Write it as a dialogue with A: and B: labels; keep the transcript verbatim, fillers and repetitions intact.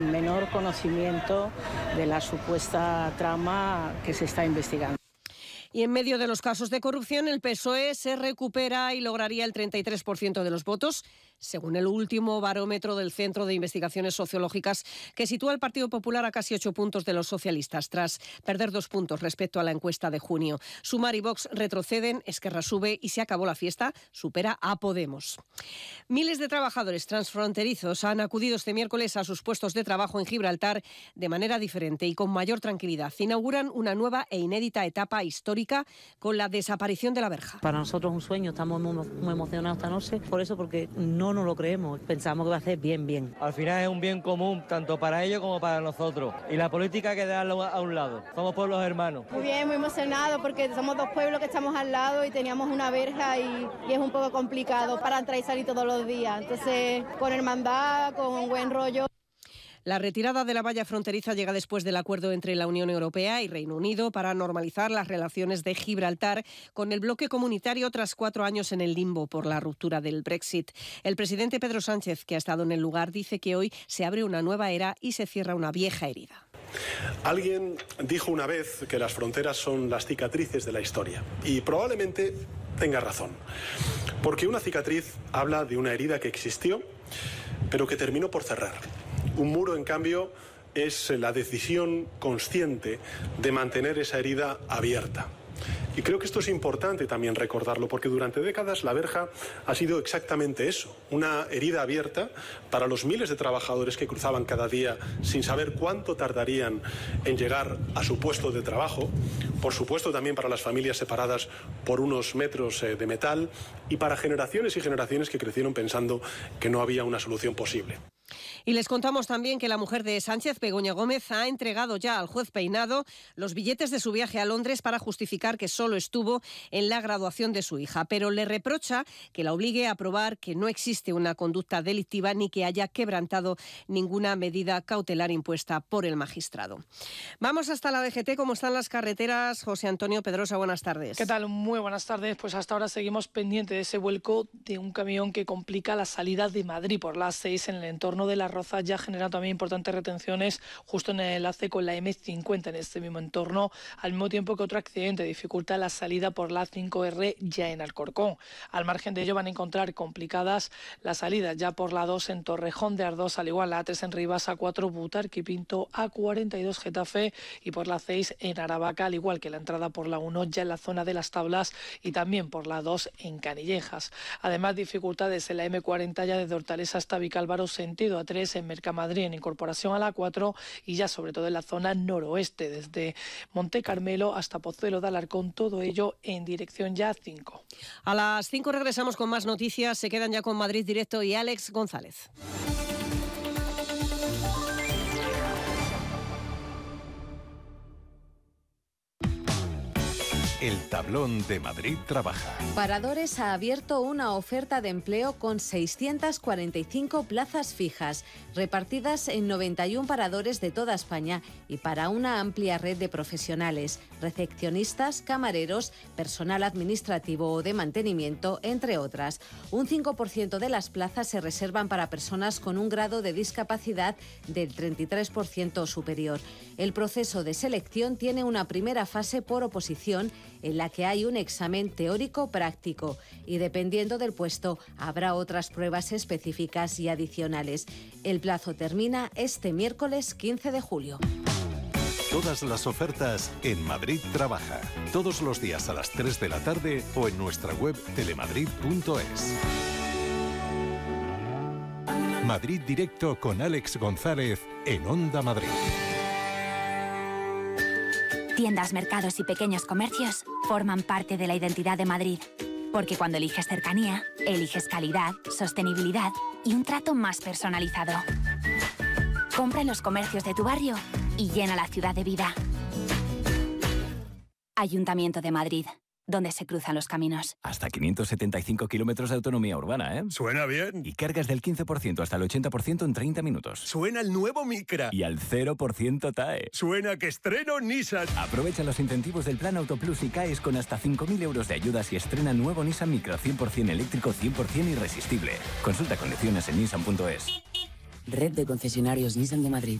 A: Menor conocimiento de la supuesta trama que se está investigando.
B: Y en medio de los casos de corrupción, el P S O E se recupera y lograría el treinta y tres por ciento de los votos, según el último barómetro del Centro de Investigaciones Sociológicas, que sitúa al Partido Popular a casi ocho puntos de los socialistas, tras perder dos puntos respecto a la encuesta de junio. Sumar y Vox retroceden, Esquerra sube y se acabó la fiesta, supera a Podemos. Miles de trabajadores transfronterizos han acudido este miércoles a sus puestos de trabajo en Gibraltar de manera diferente y con mayor tranquilidad. Inauguran una nueva e inédita etapa histórica con la desaparición de la verja.
C: Para nosotros es un sueño, estamos muy, muy emocionados esta noche, por eso, porque no nos lo creemos, pensamos que va a ser bien, bien.
D: Al final es un bien común, tanto para ellos como para nosotros, y la política hay que dejarlo a un lado, somos pueblos hermanos.
E: Muy bien, muy emocionado, porque somos dos pueblos que estamos al lado y teníamos una verja y, y es un poco complicado para entrar y salir todos los días, entonces con hermandad, con un buen rollo.
B: La retirada de la valla fronteriza llega después del acuerdo entre la Unión Europea y Reino Unido para normalizar las relaciones de Gibraltar con el bloque comunitario tras cuatro años en el limbo por la ruptura del Brexit. El presidente Pedro Sánchez, que ha estado en el lugar, dice que hoy se abre una nueva era y se cierra una vieja herida.
F: Alguien dijo una vez que las fronteras son las cicatrices de la historia y probablemente tenga razón, porque una cicatriz habla de una herida que existió pero que terminó por cerrar. Un muro, en cambio, es la decisión consciente de mantener esa herida abierta. Y creo que esto es importante también recordarlo, porque durante décadas la verja ha sido exactamente eso, una herida abierta para los miles de trabajadores que cruzaban cada día sin saber cuánto tardarían en llegar a su puesto de trabajo, por supuesto también para las familias separadas por unos metros de metal y para generaciones y generaciones que crecieron pensando que no había una solución posible.
B: Y les contamos también que la mujer de Sánchez, Begoña Gómez, ha entregado ya al juez Peinado los billetes de su viaje a Londres para justificar que solo estuvo en la graduación de su hija, pero le reprocha que la obligue a probar que no existe una conducta delictiva ni que haya quebrantado ninguna medida cautelar impuesta por el magistrado. Vamos hasta la D G T. ¿Cómo están las carreteras? José Antonio Pedrosa, buenas tardes.
G: ¿Qué tal? Muy buenas tardes. Pues hasta ahora seguimos pendientes de ese vuelco de un camión que complica la salida de Madrid por la A seis en el entorno de Las Rozas, ya genera también importantes retenciones justo en el enlace con la eme cincuenta en este mismo entorno, al mismo tiempo que otro accidente dificulta la salida por la A cinco erre ya en Alcorcón. Al margen de ello van a encontrar complicadas las salidas ya por la dos en Torrejón de Ardoz, al igual la A tres en Rivas, A cuatro Butarque y Pinto, A cuarenta y dos Getafe y por la seis en Aravaca, al igual que la entrada por la uno ya en la zona de Las Tablas y también por la dos en Canillejas. Además, dificultades en la eme cuarenta ya desde Hortaleza hasta Vicálvaro sentido A tres en Mercamadrid en incorporación a la A cuatro y ya sobre todo en la zona noroeste desde Monte Carmelo hasta Pozuelo de Alarcón, todo ello en dirección ya A cinco.
B: A las cinco regresamos con más noticias, se quedan ya con Madrid Directo y Alex González.
H: El tablón de Madrid Trabaja.
I: Paradores ha abierto una oferta de empleo con seiscientas cuarenta y cinco plazas fijas, repartidas en noventa y uno paradores de toda España y para una amplia red de profesionales, recepcionistas, camareros, personal administrativo o de mantenimiento, entre otras. Un cinco por ciento de las plazas se reservan para personas con un grado de discapacidad del treinta y tres por ciento superior. El proceso de selección tiene una primera fase por oposición en la que hay un examen teórico práctico y dependiendo del puesto habrá otras pruebas específicas y adicionales. El plazo termina este miércoles quince de julio.
H: Todas las ofertas en Madrid Trabaja. Todos los días a las tres de la tarde o en nuestra web telemadrid punto es. Madrid Directo con Alex González en Onda Madrid.
J: Tiendas, mercados y pequeños comercios forman parte de la identidad de Madrid. Porque cuando eliges cercanía, eliges calidad, sostenibilidad y un trato más personalizado. Compra en los comercios de tu barrio y llena la ciudad de vida. Ayuntamiento de Madrid, donde se cruzan los caminos.
K: Hasta quinientos setenta y cinco kilómetros de autonomía urbana, ¿eh?
L: Suena bien.
K: Y cargas del quince por ciento hasta el ochenta por ciento en treinta minutos.
L: Suena el nuevo Micra.
K: Y al cero por ciento T A E.
L: Suena que estreno Nissan.
K: Aprovecha los incentivos del Plan Autoplus y caes con hasta cinco mil euros de ayudas y estrena nuevo Nissan Micra cien por ciento eléctrico, cien por ciento irresistible. Consulta condiciones en nissan punto es.
M: Red de concesionarios Nissan de Madrid.